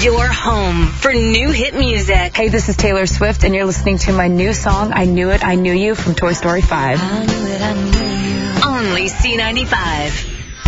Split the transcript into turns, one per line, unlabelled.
Your home for new hit music.
Hey, this is Taylor Swift, and you're listening to my new song, I Knew It, I Knew You, from Toy Story 5.
I knew it, I knew you. Only C95.